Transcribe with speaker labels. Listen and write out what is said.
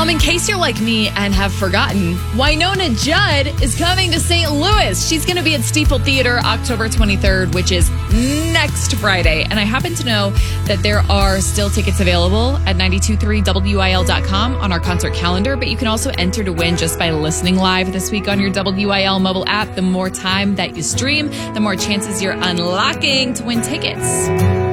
Speaker 1: In case you're like me and have forgotten, Wynonna Judd is coming to St. Louis. She's going to be at Steeple Theater October 23rd, which is next Friday. And I happen to know that there are still tickets available at 923wil.com on our concert calendar, but you can also enter to win just by listening live this week on your WIL mobile app. The more time that you stream, the more chances you're unlocking to win tickets.